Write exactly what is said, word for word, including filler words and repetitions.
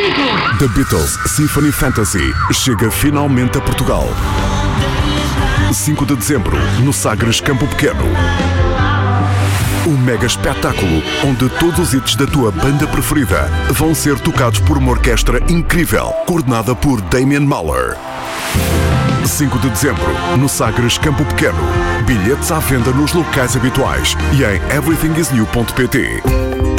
Beatles! The Beatles Symphony Fantasy chega finalmente a Portugal. cinco de dezembro, no Sagres Campo Pequeno. Um mega espetáculo onde todos os hits da tua banda preferida vão ser tocados por uma orquestra incrível, coordenada por Damian Mahler. cinco de dezembro, no Sagres Campo Pequeno. Bilhetes à venda nos locais habituais e em everything is new ponto pt.